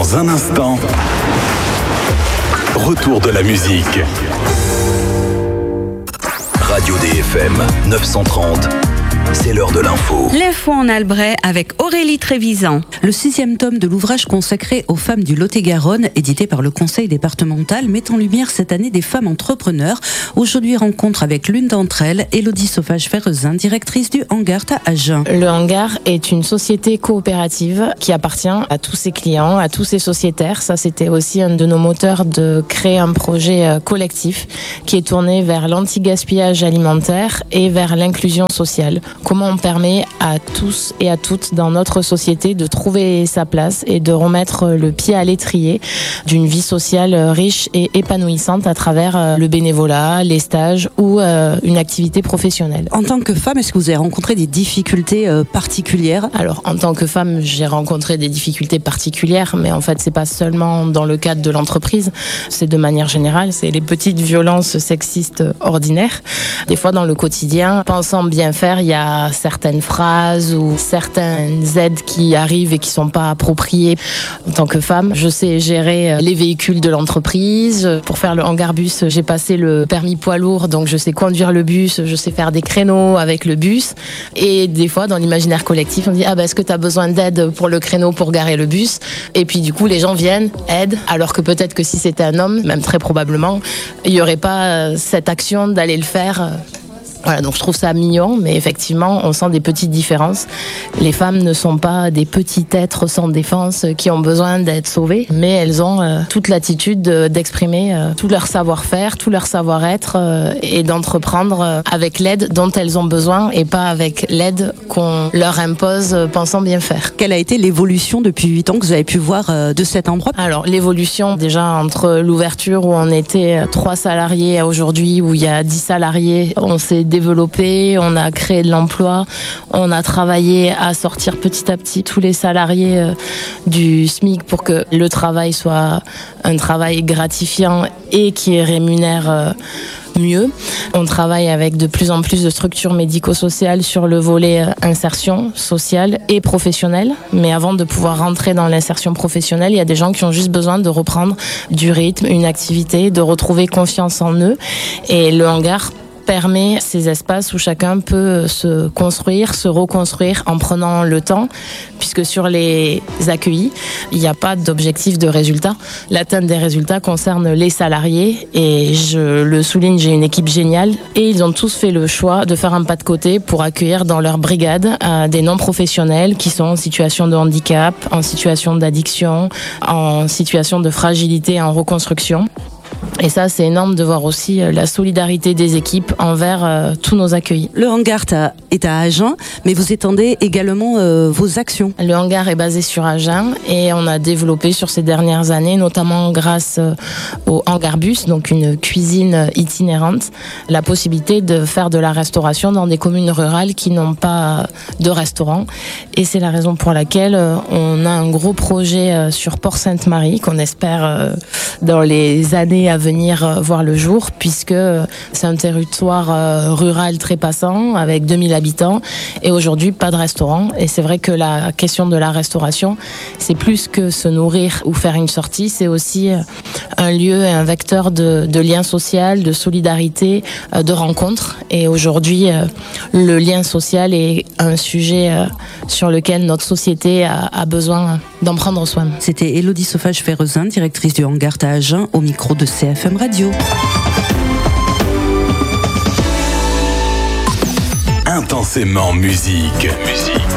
Dans un instant, retour de la musique. Radio DFM 930. C'est l'heure de l'info. L'info en Albret avec Aurélie Trévisan. Le 6e tome de l'ouvrage consacré aux femmes du Lot-et-Garonne, édité par le Conseil départemental, met en lumière cette année des femmes entrepreneurs. Aujourd'hui, rencontre avec l'une d'entre elles, Élodie Sauvage-Ferrezin, directrice du Hangar à Agen. Le Hangar est une société coopérative qui appartient à tous ses clients, à tous ses sociétaires. Ça, c'était aussi un de nos moteurs de créer un projet collectif qui est tourné vers l'anti-gaspillage alimentaire et vers l'inclusion sociale. Comment on permet à tous et à toutes dans notre société de trouver sa place et de remettre le pied à l'étrier d'une vie sociale riche et épanouissante à travers le bénévolat, les stages ou une activité professionnelle. En tant que femme, est-ce que vous avez rencontré des difficultés particulières ? Alors, en tant que femme, j'ai rencontré des difficultés particulières, mais en fait, c'est pas seulement dans le cadre de l'entreprise, c'est de manière générale, c'est les petites violences sexistes ordinaires. Des fois, dans le quotidien, pensant bien faire, il y a certaines phrases ou certaines aides qui arrivent et qui sont pas appropriées. En tant que femme, je sais gérer les véhicules de l'entreprise. Pour faire le hangar bus, j'ai passé le permis poids lourd, donc je sais conduire le bus, je sais faire des créneaux avec le bus. Et des fois, dans l'imaginaire collectif, on dit est-ce que tu as besoin d'aide pour le créneau pour garer le bus ? Et puis du coup, les gens viennent, aident, alors que peut-être que si c'était un homme, même très probablement, il y aurait pas cette action d'aller le faire. Voilà, donc je trouve ça mignon, mais effectivement, on sent des petites différences. Les femmes ne sont pas des petits êtres sans défense qui ont besoin d'être sauvés, mais elles ont toute l'attitude d'exprimer tout leur savoir-faire, tout leur savoir-être et d'entreprendre avec l'aide dont elles ont besoin et pas avec l'aide qu'on leur impose pensant bien faire. Quelle a été l'évolution depuis 8 ans que vous avez pu voir de cet endroit ? Alors, l'évolution, déjà, entre l'ouverture où on était 3 salariés à aujourd'hui où il y a 10 salariés, on s'est développé, on a créé de l'emploi, on a travaillé à sortir petit à petit tous les salariés du SMIC pour que le travail soit un travail gratifiant et qui rémunère mieux. On travaille avec de plus en plus de structures médico-sociales sur le volet insertion sociale et professionnelle. Mais avant de pouvoir rentrer dans l'insertion professionnelle, il y a des gens qui ont juste besoin de reprendre du rythme, une activité, de retrouver confiance en eux. Et le hangar permet ces espaces où chacun peut se construire, se reconstruire en prenant le temps, puisque sur les accueillis, il n'y a pas d'objectif de résultat. L'atteinte des résultats concerne les salariés et je le souligne, j'ai une équipe géniale et ils ont tous fait le choix de faire un pas de côté pour accueillir dans leur brigade des non-professionnels qui sont en situation de handicap, en situation d'addiction, en situation de fragilité, en reconstruction. Et ça, c'est énorme de voir aussi la solidarité des équipes envers tous nos accueillis. Le hangar est à Agen, mais vous étendez également vos actions. Le hangar est basé sur Agen et on a développé sur ces dernières années, notamment grâce au hangar bus, donc une cuisine itinérante, la possibilité de faire de la restauration dans des communes rurales qui n'ont pas de restaurant. Et c'est la raison pour laquelle on a un gros projet sur Port-Sainte-Marie qu'on espère dans les années à venir voir le jour, puisque c'est un territoire rural très passant avec 2000 habitants et aujourd'hui pas de restaurant. Et c'est vrai que la question de la restauration, c'est plus que se nourrir ou faire une sortie, c'est aussi un lieu et un vecteur de lien social, de solidarité, de rencontre. Et aujourd'hui, le lien social est un sujet sur lequel notre société a besoin d'en prendre soin. C'était Élodie Sauvage-Ferrezin, directrice du hangar à Agen, au micro de CFM Radio. Intensément musique.